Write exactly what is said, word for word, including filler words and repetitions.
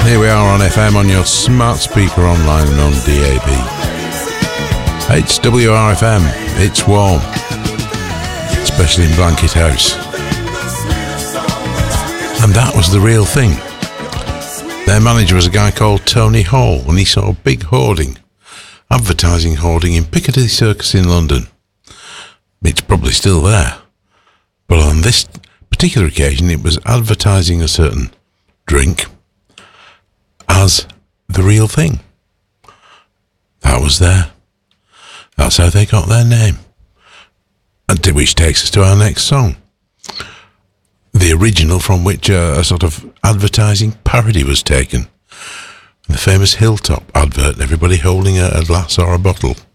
Here we are on F M, on your smart speaker, online and on D A B. It's W R F M, it's warm, especially in Blanket House. And that was The Real Thing. Their manager was a guy called Tony Hall, and he saw a big hoarding, advertising hoarding in Piccadilly Circus in London. It's probably still there, but on this particular occasion it was advertising a certain drink as The Real Thing. That was there. That's how they got their name. And which takes us to our next song. The original from which uh, a sort of advertising parody was taken. The famous Hilltop advert, everybody holding a, a glass or a bottle.